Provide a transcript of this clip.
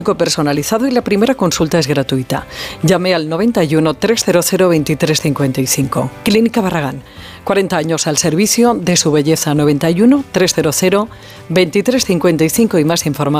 Personalizado y la primera consulta es gratuita. Llame al 91 300 2355. Clínica Barragán. 40 años al servicio de su belleza. 91 300 2355 y más información.